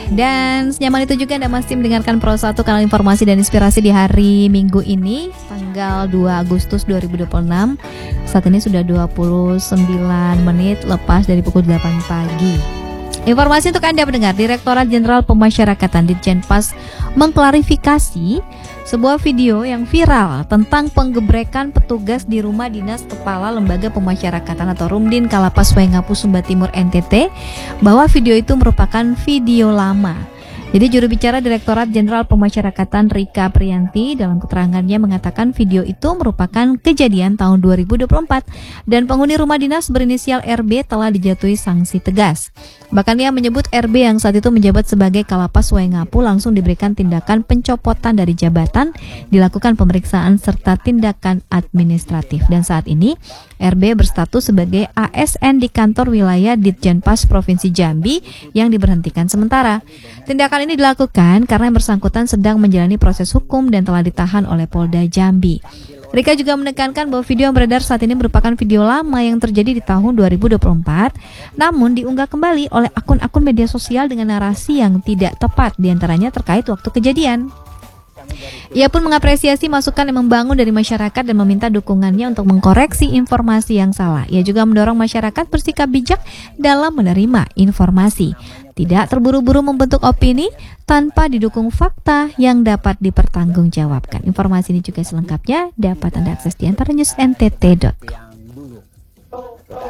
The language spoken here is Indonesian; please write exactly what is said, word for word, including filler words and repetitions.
dan senyaman itu juga Anda masih mendengarkan Pro satu, kanal informasi dan inspirasi di hari Minggu ini, tanggal dua Agustus dua ribu dua puluh enam. Saat ini sudah dua puluh sembilan menit lepas dari pukul delapan pagi. Informasi untuk Anda pendengar, Direktorat Jenderal Pemasyarakatan Ditjenpas mengklarifikasi sebuah video yang viral tentang penggebrekan petugas di rumah dinas Kepala Lembaga Pemasyarakatan atau Rumdin Kalapas Waingapu, Sumba Timur, N T T, bahwa video itu merupakan video lama. Jadi juru bicara Direktorat Jenderal Pemasyarakatan Rika Priyanti dalam keterangannya mengatakan video itu merupakan kejadian tahun dua ribu dua puluh empat dan penghuni rumah dinas berinisial R B telah dijatuhi sanksi tegas. Bahkan ia menyebut R B yang saat itu menjabat sebagai Kalapas Waingapu langsung diberikan tindakan pencopotan dari jabatan, dilakukan pemeriksaan serta tindakan administratif, dan saat ini R B berstatus sebagai A S N di kantor wilayah Ditjenpas Provinsi Jambi yang diberhentikan sementara. Tindakan ini dilakukan karena yang bersangkutan sedang menjalani proses hukum dan telah ditahan oleh Polda Jambi. Rika juga menekankan bahwa video yang beredar saat ini merupakan video lama yang terjadi di tahun dua ribu dua puluh empat, namun diunggah kembali oleh akun-akun media sosial dengan narasi yang tidak tepat, diantaranya terkait waktu kejadian. Ia pun mengapresiasi masukan yang membangun dari masyarakat dan meminta dukungannya untuk mengkoreksi informasi yang salah. Ia juga mendorong masyarakat bersikap bijak dalam menerima informasi, tidak terburu-buru membentuk opini tanpa didukung fakta yang dapat dipertanggungjawabkan. Informasi ini juga selengkapnya dapat Anda akses di antara news n t t dot com.